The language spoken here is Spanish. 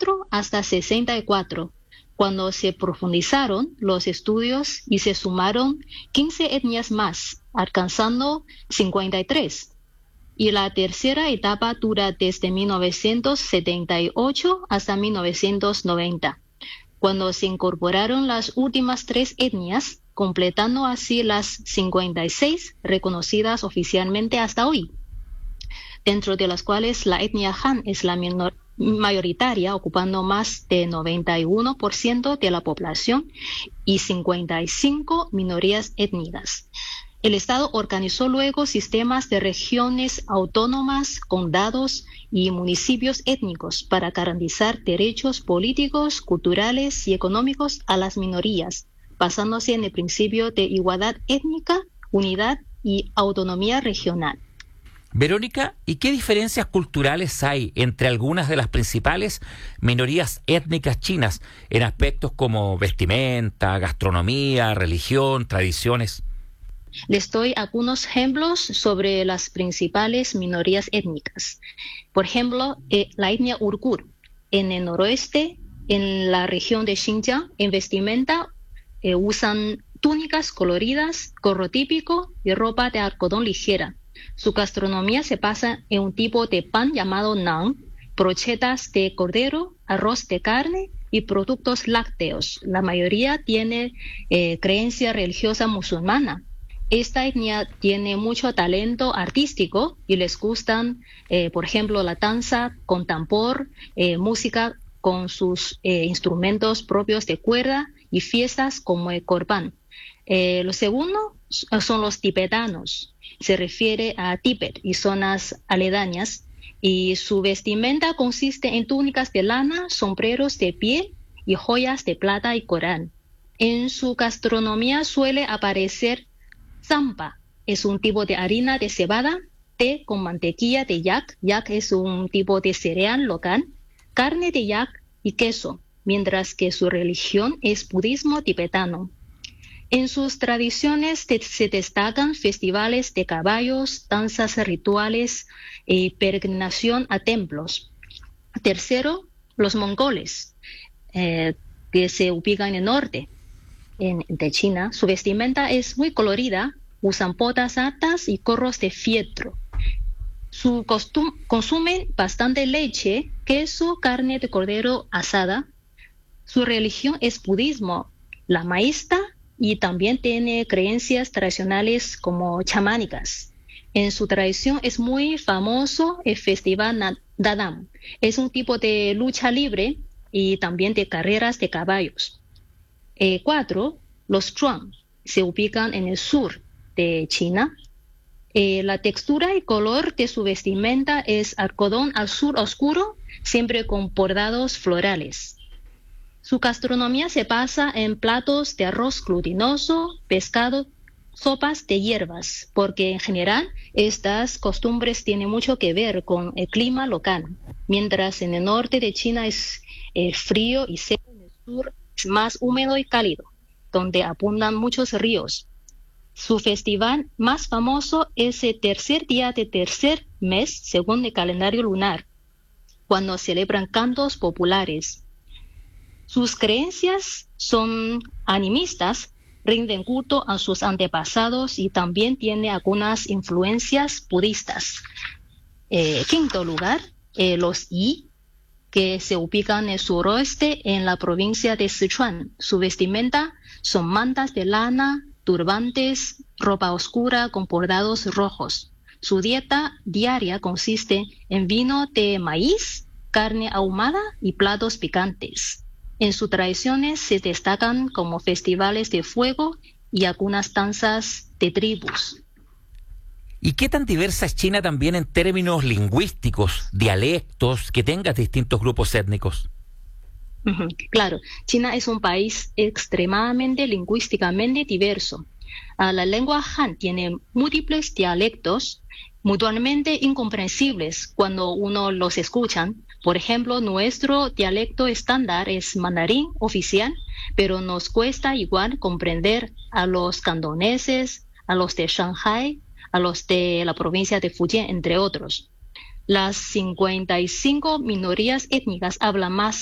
64 hasta 64, cuando se profundizaron los estudios y se sumaron 15 etnias más, alcanzando 53. Y la tercera etapa dura desde 1978 hasta 1990, cuando se incorporaron las últimas 3 etnias, completando así las 56 reconocidas oficialmente hasta hoy, dentro de las cuales la etnia Han es la mayoritaria, ocupando más de 91% de la población y 55 minorías étnicas. El Estado organizó luego sistemas de regiones autónomas, condados y municipios étnicos para garantizar derechos políticos, culturales y económicos a las minorías, basándose en el principio de igualdad étnica, unidad y autonomía regional. Verónica, ¿y qué diferencias culturales hay entre algunas de las principales minorías étnicas chinas en aspectos como vestimenta, gastronomía, religión, tradiciones? Les doy algunos ejemplos sobre las principales minorías étnicas. Por ejemplo, la etnia Uyghur. En el noroeste, en la región de Xinjiang, en vestimenta usan túnicas coloridas, gorro típico y ropa de algodón ligera. Su gastronomía se basa en un tipo de pan llamado naan, brochetas de cordero, arroz de carne y productos lácteos. La mayoría tiene creencia religiosa musulmana. Esta etnia tiene mucho talento artístico y les gustan, por ejemplo, la danza con tambor, música con sus instrumentos propios de cuerda y fiestas como el Corbán. Lo segundo son los tibetanos. Se refiere a Tíbet y zonas aledañas, y su vestimenta consiste en túnicas de lana, sombreros de piel y joyas de plata y coral. En su gastronomía suele aparecer zampa, es un tipo de harina de cebada, té con mantequilla de yak, yak es un tipo de cereal local, carne de yak y queso, mientras que su religión es budismo tibetano. En sus tradiciones se destacan festivales de caballos, danzas rituales y peregrinación a templos. Tercero, los mongoles, que se ubican en el norte de China. Su vestimenta es muy colorida, usan botas altas y gorros de fieltro. Consumen bastante leche, queso, carne de cordero asada. Su religión es budismo lamaísta y también tiene creencias tradicionales como chamánicas. En su tradición es muy famoso el festival Dadam. Es un tipo de lucha libre y también de carreras de caballos. 4. Los Zhuang se ubican en el sur de China. La textura y color de su vestimenta es algodón azul oscuro, siempre con bordados florales. Su gastronomía se basa en platos de arroz glutinoso, pescado, sopas de hierbas, porque en general estas costumbres tienen mucho que ver con el clima local. Mientras en el norte de China es frío y seco, en el sur es más húmedo y cálido, donde abundan muchos ríos. Su festival más famoso es el tercer día del tercer mes, según el calendario lunar, cuando celebran cantos populares. Sus creencias son animistas, rinden culto a sus antepasados y también tiene algunas influencias budistas. Quinto lugar, los Yi, que se ubican en el suroeste en la provincia de Sichuan. Su vestimenta son mantas de lana, turbantes, ropa oscura con bordados rojos. Su dieta diaria consiste en vino de maíz, carne ahumada y platos picantes. En sus tradiciones se destacan como festivales de fuego y algunas danzas de tribus. ¿Y qué tan diversa es China también en términos lingüísticos, dialectos, que tenga distintos grupos étnicos? Claro, China es un país extremadamente lingüísticamente diverso. La lengua Han tiene múltiples dialectos mutuamente incomprensibles cuando uno los escucha. Por ejemplo, nuestro dialecto estándar es mandarín oficial, pero nos cuesta igual comprender a los cantoneses, a los de Shanghái, a los de la provincia de Fujian, entre otros. Las 55 minorías étnicas hablan más